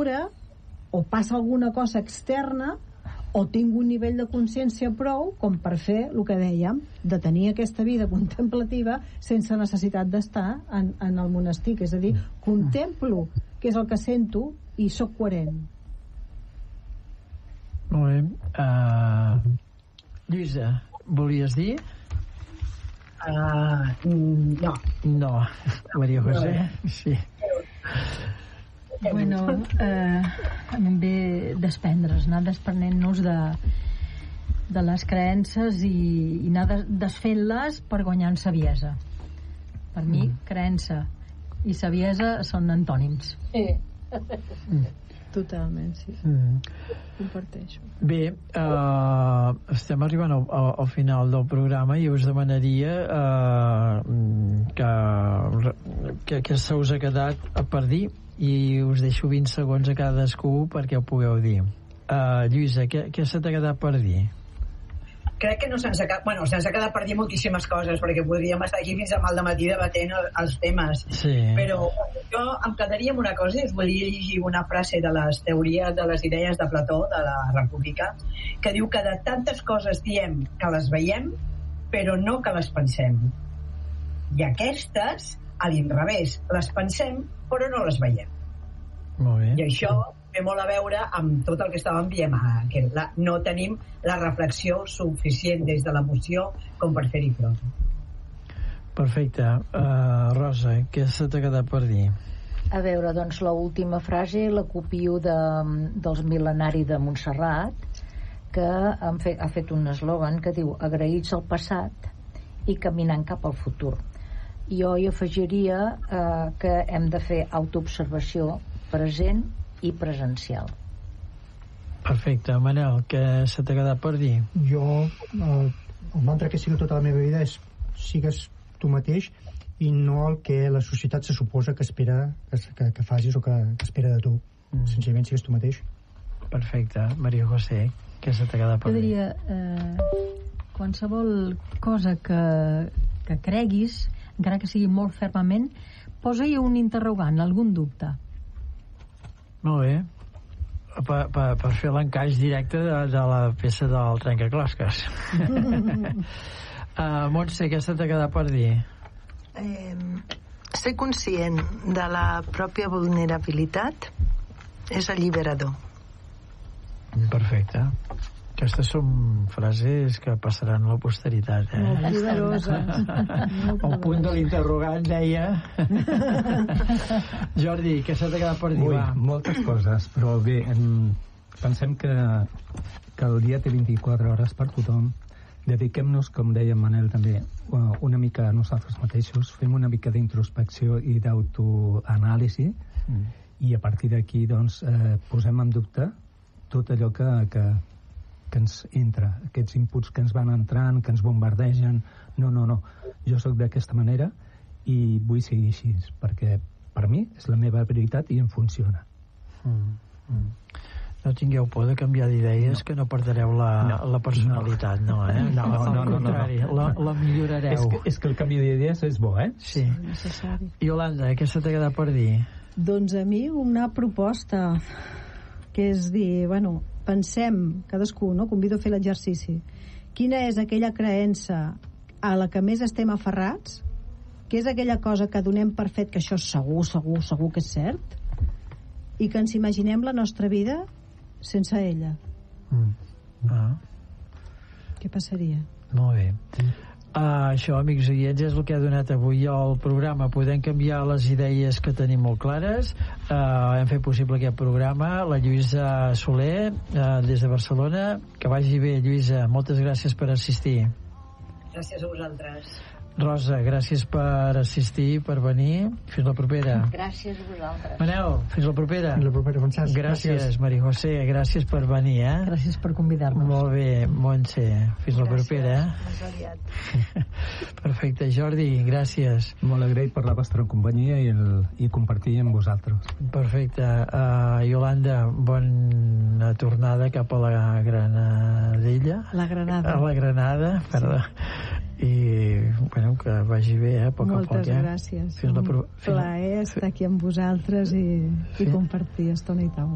madura, o passa alguna cosa externa, o tinc un nivell de consciència prou com per fer el que dèiem, de tenir aquesta vida contemplativa sense necessitat d'estar en el monestir, que és a dir, contemplo què és el que sento i sóc coherent. Molt bé. Lluïsa, volies dir? No. Maria José? Sí. Bueno, a mi em ve desprendre's, anar desprenent-nos de les creences i anar desfent-les per guanyar en saviesa. Per mi, creença i saviesa són antònims. Totalment, sí. Comparteixo. Bé, estem arribant al final del programa i us demanaria que se us ha quedat per dir, i us deixo 20 segons a cadascú perquè ho pugueu dir. Lluïsa, què se t'ha quedat per dir? Crec que no se'ns ha quedat per dir moltíssimes coses, perquè podríem estar aquí fins a mal de matí debatent els temes. Sí. Però jo em quedaria amb una cosa, us volia llegir una frase de les teories de les idees de Plató, de la República, que diu que de tantes coses diem que les veiem, però no que les pensem. I aquestes, a l'inrevés, les pensem, però no les veiem. Molt bé. I això té molt a veure amb tot el que estàvem dient, que no tenim la reflexió suficient des de l'emoció com per fer-hi front. Perfecte. Rosa, què se t'ha quedat per dir? A veure, doncs l'última frase la copio dels Mil·lenari de Montserrat, que ha fet un eslògan que diu: agraïts al passat i caminant cap al futur. Jo hi afegiria que hem de fer autoobservació present i presencial. Perfecte. Manel, què se t'ha quedat per dir? Jo, el mantra que sigo tota la meva vida és sigues tu mateix i no el que la societat se suposa que espera que facis o que espera de tu. Senzillament sigues tu mateix. Perfecte. Maria José, què se t'ha quedat per dir? Jo diria qualsevol cosa que creguis, encara que sigui molt fermament, posa-hi un interrogant, algun dubte. Molt bé. Per fer l'encaix directe de la peça del trencaclosques. Montse, què se t'ha quedat per dir? Ser conscient de la pròpia vulnerabilitat és alliberador. Perfecte. Aquestes són frases que passaran a la posteritat, Molt poderoses. El punt de l'interrogant deia... Jordi, què se t'ha quedat per dir? Ui, moltes coses, però bé, pensem que el dia té 24 hores per tothom. Dediquem-nos, com deia Manel també, una mica a nosaltres mateixos, fem una mica d'introspecció i d'autoanàlisi, i a partir d'aquí doncs, posem en dubte tot allò que ens entra, aquests inputs que ens van entrant, que ens bombardegen. No, jo sóc d'aquesta manera i vull seguir així, perquè per mi és la meva veritat i em funciona. No tingueu por de canviar d'idees, que no perdreu la personalitat, no. Al contrari, la millorareu. És que el canvi d'idees és bo, eh? Sí. Necessari. Iolanda, què se t'ha quedat per dir? Doncs a mi una proposta, que és dir, pensem, cadascú, no? Convido a fer l'exercici. Quina és aquella creença a la que més estem aferrats? Què és aquella cosa que donem per fet que això segur que és cert? I que ens imaginem la nostra vida sense ella. Què passaria? Molt bé. Això, amics oients, és el que ha donat avui el programa. Podem canviar les idees que tenim molt clares. Hem fet possible aquest programa. La Lluïsa Soler, des de Barcelona. Que vagi bé, Lluïsa. Moltes gràcies per assistir. Gràcies a vosaltres. Rosa, gràcies per assistir, per venir. Fins la propera. Gràcies a vosaltres. Manel, fins la propera. Fins la propera, Francesc. Gràcies, Maria José. Gràcies per venir, Gràcies per convidar-nos. Molt bé, Montse. Fins la propera, Més aviat. Perfecte. Jordi, gràcies. Molt agraït per la vostra companyia i compartir amb vosaltres. Perfecte. Iolanda, bona tornada cap a la Granadella. La Granada. A la Granada, perdó. I, que vagi bé, a poc a poc. Moltes gràcies. Un plaer estar aquí amb vosaltres i compartir estona i taula.